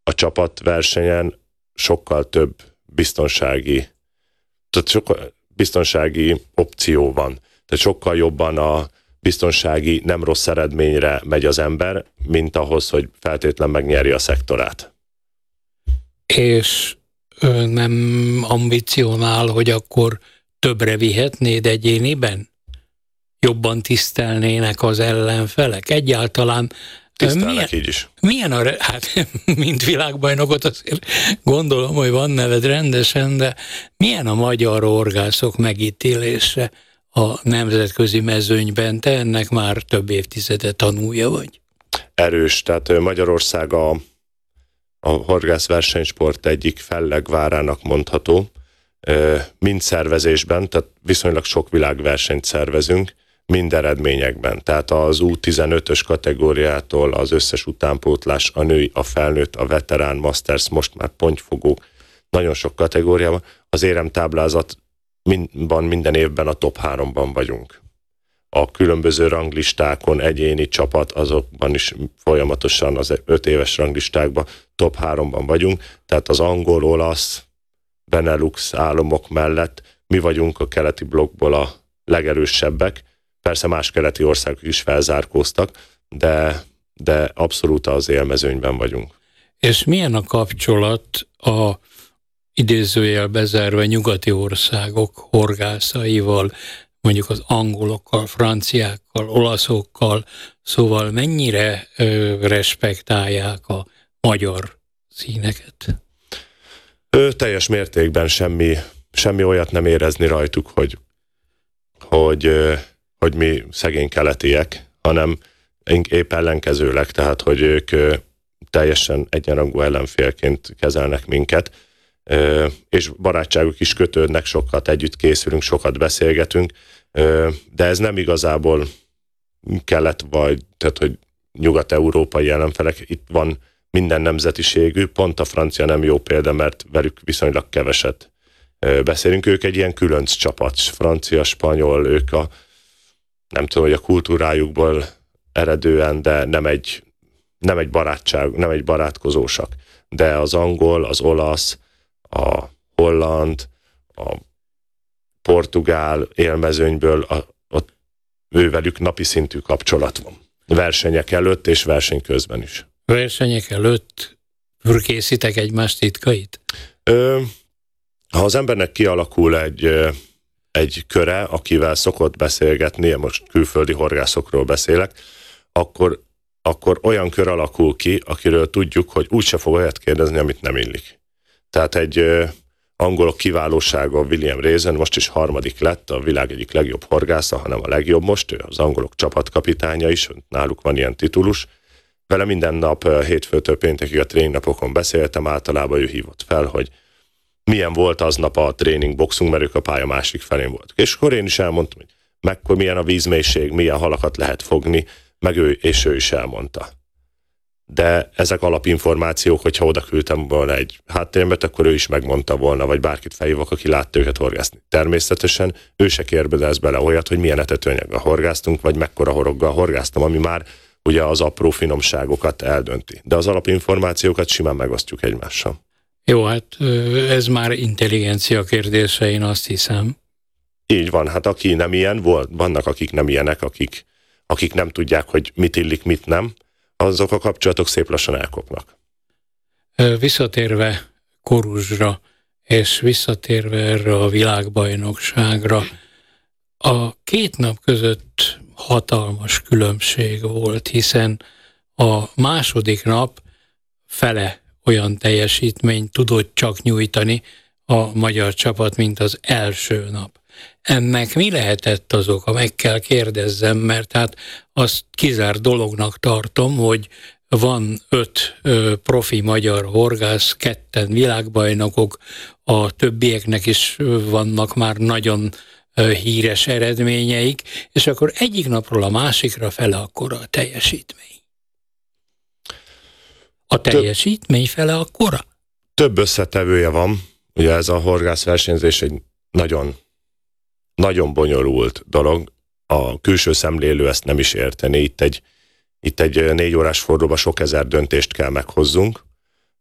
a csapatversenyen sokkal több biztonsági opció van. Tehát sokkal jobban a biztonsági, nem rossz eredményre megy az ember, mint ahhoz, hogy feltétlen megnyeri a szektorát. És nem ambicionál, hogy akkor többre vihetnéd egyéniben? Jobban tisztelnének az ellenfelek? Egyáltalán tisztelnek így is. Hát, mint világbajnokot azért gondolom, hogy van neved rendesen, de milyen a magyar horgászok megítélése a nemzetközi mezőnyben? Te ennek már több évtizede tanulja vagy. Erős, tehát Magyarország a horgászversenysport egyik fellegvárának mondható, mind szervezésben, tehát viszonylag sok világversenyt szervezünk, mind eredményekben. Tehát az U15-ös kategóriától az összes utánpótlás, a női, a felnőtt, a veterán, masters, most már pontyfogó, nagyon sok kategóriában. Az éremtáblázatban minden évben a top 3-ban vagyunk. A különböző ranglistákon, egyéni csapat, azokban is folyamatosan az 5 éves ranglistákban top 3-ban vagyunk. Tehát az angol, olasz, Benelux államok mellett mi vagyunk a keleti blokkból a legerősebbek. Persze más keleti országok is felzárkóztak, de abszolút az élmezőnyben vagyunk. És milyen a kapcsolat a idézőjel bezárva nyugati országok horgászaival, mondjuk az angolokkal, franciákkal, olaszokkal, szóval mennyire respektálják a magyar színeket? Teljes mértékben semmi olyat nem érezni rajtuk, hogy mi szegény keletiek, hanem épp ellenkezőleg, tehát hogy ők teljesen egyenrangú ellenfélként kezelnek minket, és barátságuk is kötődnek, sokat együtt készülünk, sokat beszélgetünk, de ez nem igazából kelet vagy, tehát hogy nyugat-európai ellenfelek, itt van minden nemzetiségű, pont a francia nem jó példa, mert velük viszonylag keveset beszélünk, ők egy ilyen különc csapat, francia, spanyol, ők nem tudom, hogy a kultúrájukból eredően, de nem egy barátság, nem egy barátkozósak. De az angol, az olasz, a holland, a portugál élmezőnyből ővelük napi szintű kapcsolat van. Versenyek előtt és verseny közben is. Versenyek előtt fürkészitek egymás titkait? Ha az embernek kialakul egy köre, akivel szokott beszélgetni, most külföldi horgászokról beszélek, akkor olyan kör alakul ki, akiről tudjuk, hogy úgyse fog olyat kérdezni, amit nem illik. Tehát egy angolok kiválósága, William Reason most is 3. lett, a világ egyik legjobb horgásza, hanem a legjobb most, ő az angolok csapatkapitánya is, náluk van ilyen titulus. Vele minden nap hétfőtől péntekig a tréningnapokon beszéltem, általában ő hívott fel, hogy milyen volt aznap a tréningboxunk, mert ők a pálya másik felén voltak. És akkor én is elmondtam, hogy milyen a vízmélység, milyen halakat lehet fogni, meg ő is elmondta. De ezek alapinformációk, hogyha oda küldtem volna egy háttérembert, akkor ő is megmondta volna, vagy bárkit felhívok, aki látta őket horgászni. Természetesen ő se kérdez bele olyat, hogy milyen etetőanyaggal horgáztunk, vagy mekkora horoggal horgáztam, ami már ugye az apró finomságokat eldönti. De az alapinformációkat simán megosztjuk egymással. Jó, hát ez már intelligencia kérdése, én azt hiszem. Így van, hát aki nem ilyen, vannak akik nem ilyenek, akik nem tudják, hogy mit illik, mit nem, azok a kapcsolatok szép lassan elkopnak. Visszatérve Koruzsra, és visszatérve erre a világbajnokságra, a 2 nap között hatalmas különbség volt, hiszen a második nap fele olyan teljesítményt tudott csak nyújtani a magyar csapat, mint az első nap. Ennek mi lehetett az oka? Meg kell kérdezzem, mert hát azt kizárt dolognak tartom, hogy van 5 profi magyar horgász, 2 világbajnokok, a többieknek is vannak már nagyon híres eredményeik, és akkor egyik napról a másikra fele akkora a teljesítmény. A teljesítmény fele akkora? Több összetevője van. Ugye ez a horgászversenyzés egy nagyon, nagyon bonyolult dolog. A külső szemlélő ezt nem is érteni. Itt egy 4 órás fordulóban sok ezer döntést kell meghozzunk.